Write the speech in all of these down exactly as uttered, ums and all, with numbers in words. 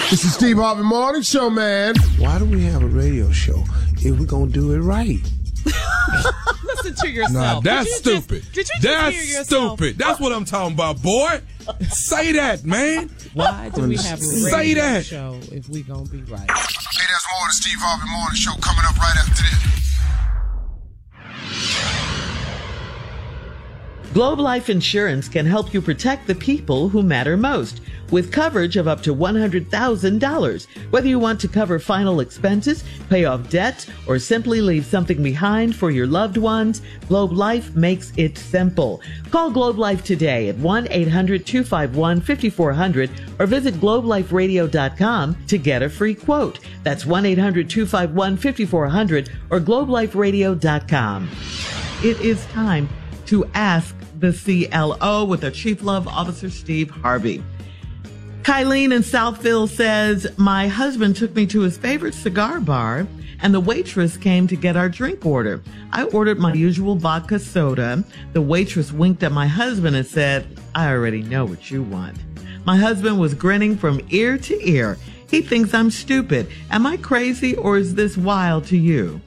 This is Steve Harvey Morning Show, man. Why do we have a radio show if we're going to do it right? Listen to yourself. Nah, that's did stupid. Just, did you just that's hear yourself? stupid. That's what I'm talking about, boy. Say that, man. Why do we have a radio Say that. show if we going to be right? Hey, there's more of the Steve Harvey Morning Show coming up right after this. Globe Life Insurance can help you protect the people who matter most with coverage of up to one hundred thousand dollars. Whether you want to cover final expenses, pay off debts, or simply leave something behind for your loved ones, Globe Life makes it simple. Call Globe Life today at one eight hundred two five one five four zero zero or visit globe life radio dot com to get a free quote. That's one eight hundred two five one five four zero zero or globe life radio dot com. It is time to ask the C L O with our Chief Love Officer, Steve Harvey. Kylene in Southfield says, my husband took me to his favorite cigar bar and the waitress came to get our drink order. I ordered my usual vodka soda. The waitress winked at my husband and said, I already know what you want. My husband was grinning from ear to ear. He thinks I'm stupid. Am I crazy or is this wild to you?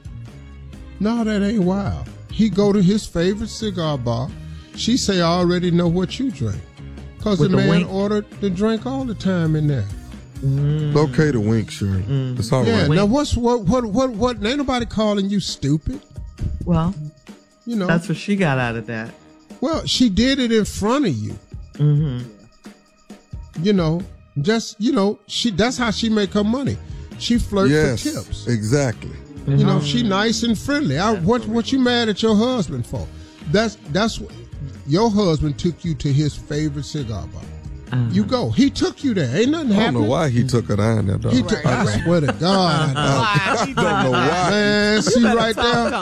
No, that ain't wild. He go to his favorite cigar bar. She say, I already know what you drink. Because the, the man wink. ordered the drink all the time in there. Mm. It's okay to wink, Shirley. Mm. It's all yeah, right. Now, what's, what, what, what, what, ain't nobody calling you stupid. Well, you know, that's what she got out of that. Well, she did it in front of you. Mm-hmm. You know, just, you know, she, that's how she make her money. She flirts yes, for tips. Exactly. Mm-hmm. You know, she nice and friendly. I, what, what you mad at your husband for? That's, that's what. Your husband took you to his favorite cigar bar. Uh-huh. You go. He took you there. Ain't nothing happening. I don't know why he took her down there, though. He took, right, I right. swear to God. I don't know why. Man, see right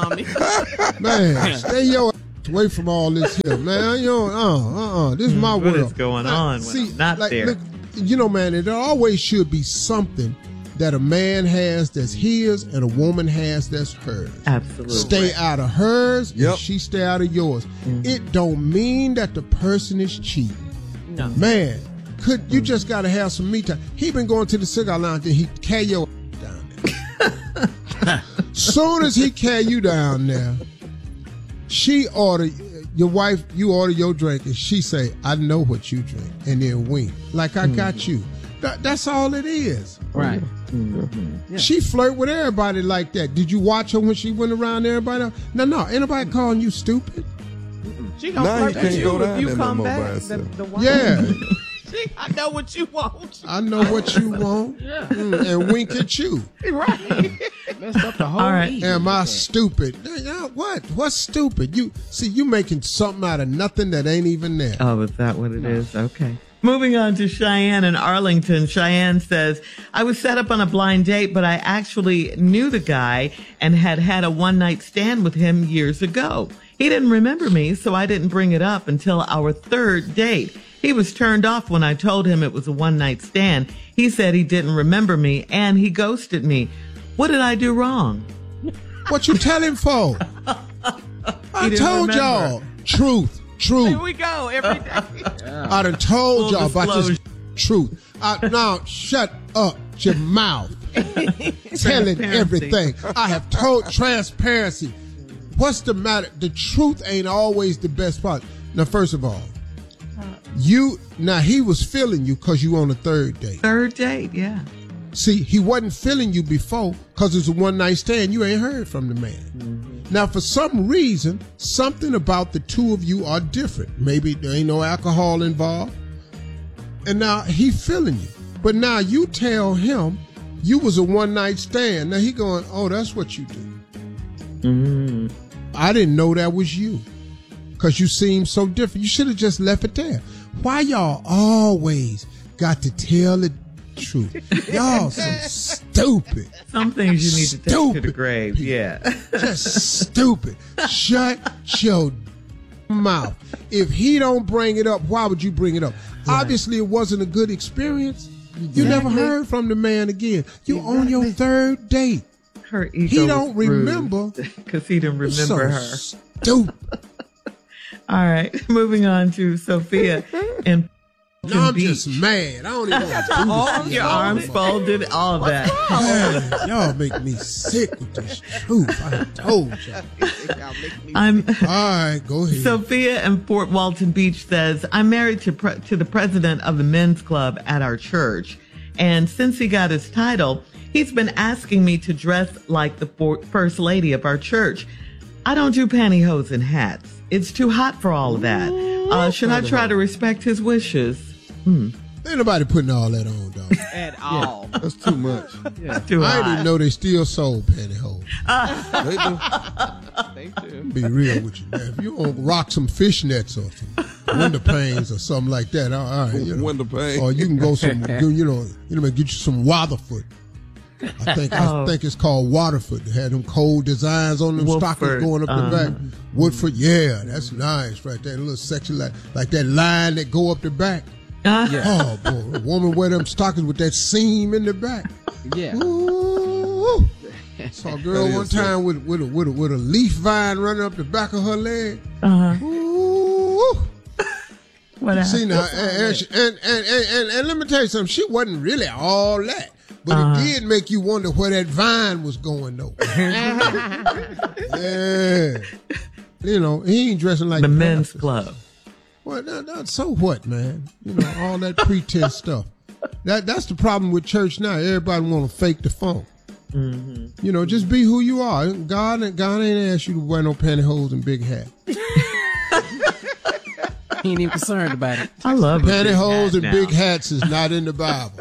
there? Man, stay your ass away from all this here, man. You know, uh, uh, uh. This is my what world. What is going on see, when I'm not like, there? Look, you know, man, there always should be something that a man has that's his and a woman has that's hers. Absolutely. Stay out of hers yep. and she stay out of yours. Mm-hmm. It don't mean that the person is cheating. No. Man, could you mm-hmm. just got to have some me time. He been going to the cigar lounge and he carry your down there. Soon as he carry you down there, she order, your wife, you order your drink and she say, I know what you drink. And then wink. Like I mm-hmm. got you. That, that's all it is. Right. Mm-hmm. Yeah. She flirt with everybody like that. Did you watch her when she went around everybody? No, no. Ain't nobody calling you stupid. She gonna now flirt you with can't you go down if you there come no back. The, the yeah. she, I know what you want. I know what you want. Yeah. Mm, and wink at you. Right. Messed up the whole all right. Am I stupid? What? What's stupid? You see, you making something out of nothing that ain't even there. Oh, is that what it no. is? Okay. Moving on to Cheyenne in Arlington. Cheyenne says, I was set up on a blind date, but I actually knew the guy and had had a one-night stand with him years ago. He didn't remember me, so I didn't bring it up until our third date. He was turned off when I told him it was a one-night stand. He said he didn't remember me, and he ghosted me. What did I do wrong? What you tell him for? I told remember. y'all. Truth. Truth. Here we go every day. Yeah. I done told Full y'all about disclosure. this truth. I, now, shut up your mouth. Telling everything. I have told transparency. What's the matter? The truth ain't always the best part. Now, first of all, you, now he was feeling you because you on a third date. Third date, yeah. See, he wasn't feeling you before because it's a one-night stand. You ain't heard from the man. Mm-hmm. Now, for some reason, something about the two of you are different. Maybe there ain't no alcohol involved. And now he feeling you. But now you tell him you was a one-night stand. Now he going, oh, that's what you do. Mm-hmm. I didn't know that was you because you seem so different. You should have just left it there. Why y'all always got to tell the truth? Y'all so stupid. Some things you need to take Stupid to the grave. people. Yeah. Just stupid. Shut your mouth. If he don't bring it up, why would you bring it up? Right. Obviously, it wasn't a good experience. You exactly. never heard from the man again. You exactly. on your third date. Her ego he don't remember because he didn't remember so her. Stupid. All right, moving on to Sophia in No, I'm Beach. just mad. I don't even want to do arms this. Your arms folded, all of that. Man, y'all make me sick with this truth. I told y'all. Y'all make me I'm All right, go ahead. Sophia in Fort Walton Beach says, I'm married to pre- to the president of the men's club at our church. And since he got his title, he's been asking me to dress like the for- first lady of our church. I don't do pantyhose and hats. It's too hot for all of that. Uh, should I try to respect his wishes? Hmm. Ain't nobody putting all that on, dog. at all. That's too much. Too I hot. didn't even know they still sold pantyhose. They do. They do. Be real with you, man. If you want to rock some fishnets or some window panes or something like that, all right. You know. Window pane. Or you can go some, you know, you know, get you some Waterford. I think I Oh. think it's called Waterford. They had them cold designs on them Woodford, stockings going up uh-huh. the back. Woodford, yeah, that's nice right there. A little section like like that line that go up the back. Oh boy, a woman wear them stockings with that seam in the back. Yeah. Ooh. Saw a girl That is one time with with a, with a with a leaf vine running up the back of her leg. Uh-huh. Ooh. What See happened? now, and, and, she- and, and, and, and, and let me tell you something. She wasn't really all that, but Uh-huh. it did make you wonder where that vine was going, though. Yeah, you know, he ain't dressing like The a men's pastor. club. Well, that, that, so what, man? You know, all that pretense stuff. That that's the problem with church now. Everybody want to fake the funk. Mm-hmm. You know, just be who you are. God, God ain't asked you to wear no pantyhose and big hat. He ain't even concerned about it. I love it. Pantyhose and now. big hats is not in the Bible.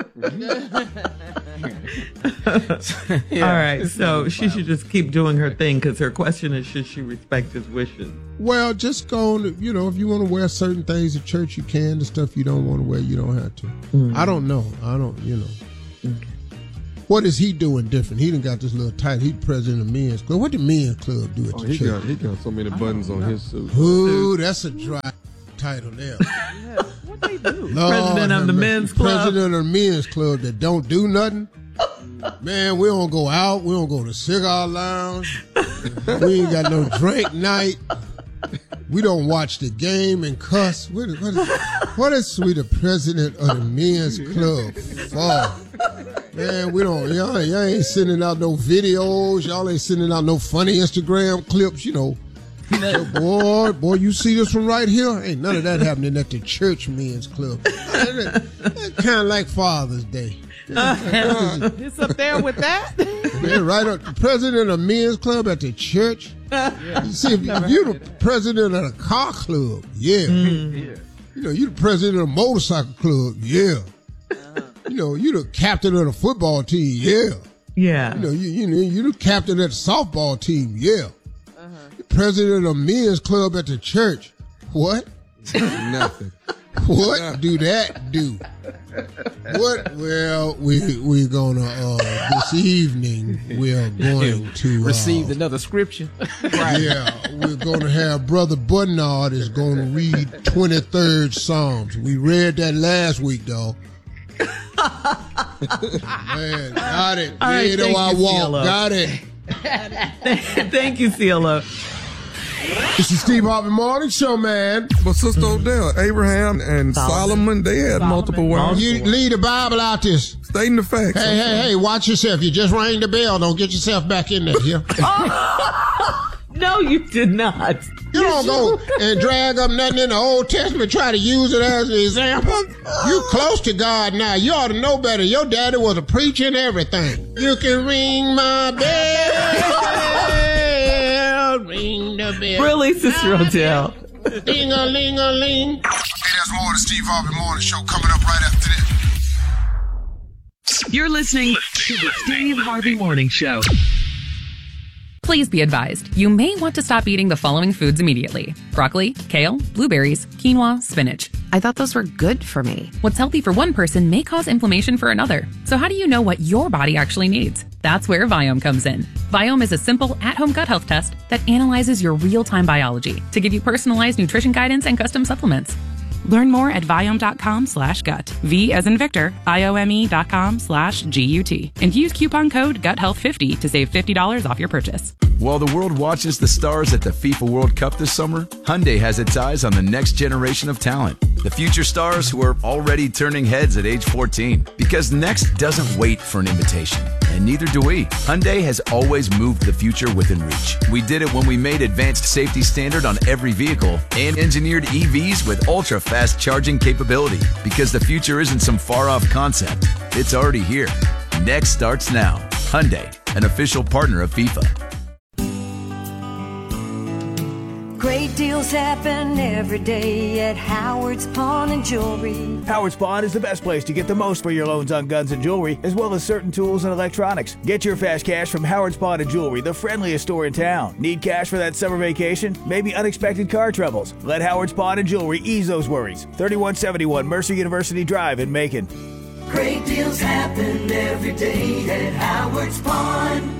All right, so she should just keep doing her thing because her question is, should she respect his wishes? Well, just go on, to- you know, if you want to wear certain things at church, you can. The stuff you don't want to wear, you don't have to. I don't know. I don't, you know. What is he doing different? He done got this little title. He's president of men's club. What did men's club do at Oh, the he church? got he got so many buttons on his suit. Ooh, that's a dry title there. What they do? Lord President of have the mercy. men's club. President of the men's club that don't do nothing. Man, we don't go out. We don't go to cigar lounge. We ain't got no drink night. We don't watch the game and cuss. What is, what is, what is we the president of the men's club for? Man, we don't, y'all, y'all ain't sending out no videos. Y'all ain't sending out no funny Instagram clips, you know. So, boy, boy, you see this one right here? Ain't none of that happening at the church men's club. Kind of like Father's Day. It's up there with that. Yeah, right up. The president of men's club at the church. You see, if, if you're the president of the car club, yeah. You know, you're the president of the motorcycle club, yeah. You know, you're the captain of the football team, yeah. Yeah. You know, you you know, you're the captain of the softball team, yeah. The president of men's club at the church, what? Nothing. What do that do? What? Well, we we're gonna uh, this evening we're going to uh, Received another scripture. Yeah, we're gonna have Brother Bernard is gonna read twenty-third Psalms. We read that last week, though. Man, got it. All right, Yeah, thank I you, walk. C L O. Got it. Thank you, C L O. This is Steve Harvey Morning Show, man. But Sister Odell, Abraham and Solomon, they had multiple wives. You leave the Bible out this. Stating the facts. Hey, hey, hey, watch yourself. You just rang the bell. Don't get yourself back in there here. No, you did not. You don't go and drag up nothing in the Old Testament, try to use it as an example. You close to God now. You ought to know better. Your daddy was a preacher and everything. You can ring my bell, ring the bell. Really, Sister Odell? Ding-a-ling-a-ling. Hey, there's more of the Steve Harvey Morning Show coming up right after this. You're listening to the Steve Harvey Morning Show. Please be advised, you may want to stop eating the following foods immediately. Broccoli, kale, blueberries, quinoa, spinach. I thought those were good for me. What's healthy for one person may cause inflammation for another. So how do you know what your body actually needs? That's where Viome comes in. Viome is a simple, at-home gut health test that analyzes your real-time biology to give you personalized nutrition guidance and custom supplements. Learn more at Viome.com slash gut. V as in Victor, I-O-M-E dot com slash G-U-T. And use coupon code gut health fifty to save fifty dollars off your purchase. While the world watches the stars at the FIFA World Cup this summer, Hyundai has its eyes on the next generation of talent. The future stars who are already turning heads at age fourteen. Because next doesn't wait for an invitation. And neither do we. Hyundai has always moved the future within reach. We did it when we made advanced safety standard on every vehicle and engineered E Vs with ultra-fast charging capability. Because the future isn't some far-off concept. It's already here. Next starts now. Hyundai, an official partner of FIFA. Great deals happen every day at Howard's Pawn and Jewelry. Howard's Pawn is the best place to get the most for your loans on guns and jewelry, as well as certain tools and electronics. Get your fast cash from Howard's Pawn and Jewelry, the friendliest store in town. Need cash for that summer vacation? Maybe unexpected car troubles? Let Howard's Pawn and Jewelry ease those worries. thirty-one seventy-one Mercer University Drive in Macon. Great deals happen every day at Howard's Pawn.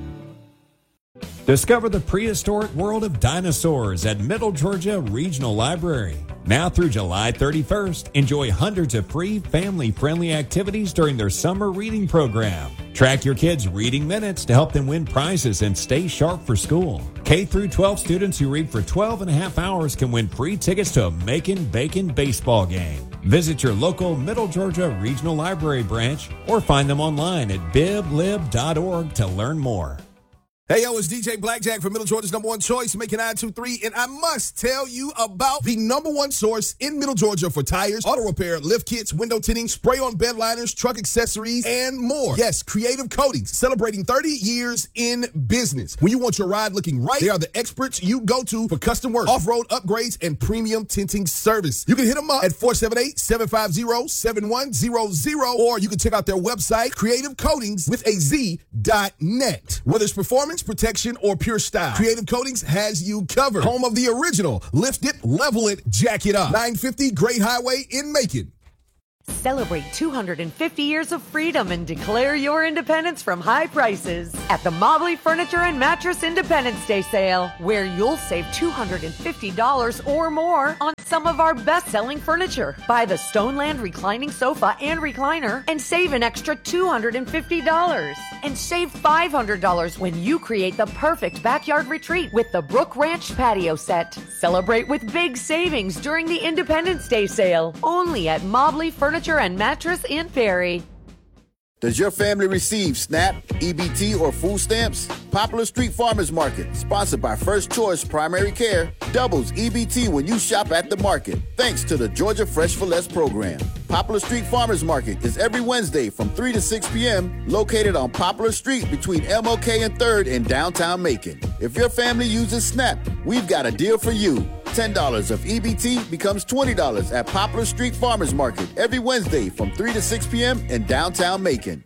Discover the prehistoric world of dinosaurs at Middle Georgia Regional Library. Now through July thirty-first, enjoy hundreds of free family-friendly activities during their summer reading program. Track your kids' reading minutes to help them win prizes and stay sharp for school. K through twelve students who read for twelve and a half hours can win free tickets to a Macon Bacon baseball game. Visit your local Middle Georgia Regional Library branch or find them online at bib lib dot org to learn more. Hey, yo, it's D J Blackjack from Middle Georgia's number one choice, Macon nine two three, and I must tell you about the number one source in Middle Georgia for tires, auto repair, lift kits, window tinting, spray-on bed liners, truck accessories, and more. Yes, Creative Coatings, celebrating thirty years in business. When you want your ride looking right, they are the experts you go to for custom work, off-road upgrades, and premium tinting service. You can hit them up at four seven eight, seven five zero, seven one zero zero, or you can check out their website, creative coatings with a Z dot net. Whether it's performance, protection, or pure style, Creative Coatings has you covered. Home of the original lift it, level it, jack it up. nine fifty Great Highway in Macon. Celebrate two hundred fifty years of freedom and declare your independence from high prices at the Mobley Furniture and Mattress Independence Day sale, where you'll save two hundred fifty dollars or more on some of our best-selling furniture. Buy the Stoneland reclining sofa and recliner and save an extra two hundred fifty dollars. And save five hundred dollars when you create the perfect backyard retreat with the Brook Ranch patio set. Celebrate with big savings during the Independence Day sale, only at Mobley Furniture and Mattress in Perry. Does your family receive SNAP, E B T, or food stamps? Poplar Street Farmers Market, sponsored by First Choice Primary Care, doubles E B T when you shop at the market, thanks to the Georgia Fresh for Less program. Poplar Street Farmers Market is every Wednesday from three to six p.m., located on Poplar Street between M L K and third in downtown Macon. If your family uses SNAP, we've got a deal for you. ten dollars of E B T becomes twenty dollars at Poplar Street Farmers Market every Wednesday from three to six p.m. in downtown Macon.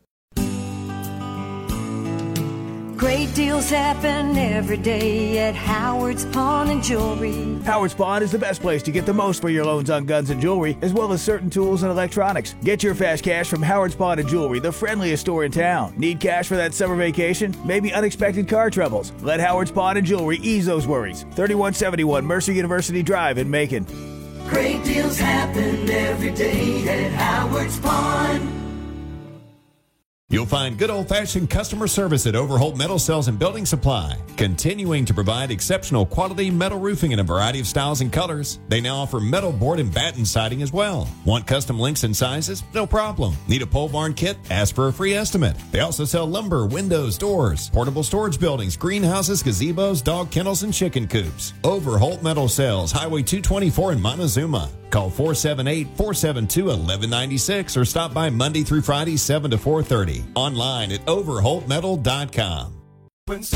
Great deals happen every day at Howard's Pawn and Jewelry. Howard's Pawn is the best place to get the most for your loans on guns and jewelry, as well as certain tools and electronics. Get your fast cash from Howard's Pawn and Jewelry, the friendliest store in town. Need cash for that summer vacation? Maybe unexpected car troubles? Let Howard's Pawn and Jewelry ease those worries. thirty-one seventy-one Mercer University Drive in Macon. Great deals happen every day at Howard's Pawn. You'll find good old-fashioned customer service at Overholt Metal Sales and Building Supply, continuing to provide exceptional quality metal roofing in a variety of styles and colors. They now offer metal board and batten siding as well. Want custom lengths and sizes? No problem. Need a pole barn kit? Ask for a free estimate. They also sell lumber, windows, doors, portable storage buildings, greenhouses, gazebos, dog kennels, and chicken coops. Overholt Metal Sales, Highway two twenty-four in Montezuma. Call four seven eight, four seven two, one one nine six or stop by Monday through Friday, seven to four thirty. Online at overholt metal dot com.